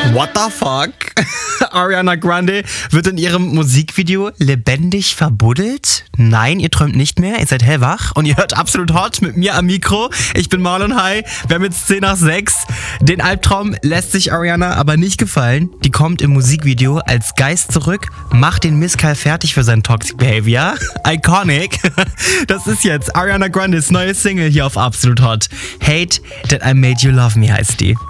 What the fuck? Ariana Grande wird in ihrem Musikvideo lebendig verbuddelt? Nein, ihr träumt nicht mehr, ihr seid hellwach und ihr hört Absolut Hot mit mir am Mikro. Ich bin Marlon High, wir haben jetzt 10 nach 6. Den Albtraum lässt sich Ariana aber nicht gefallen. Die kommt im Musikvideo als Geist zurück, macht den Misskerl fertig für sein Toxic Behavior. Iconic. Das ist jetzt Ariana Grandes neue Single hier auf Absolut Hot. Hate That I Made You Love Me heißt die.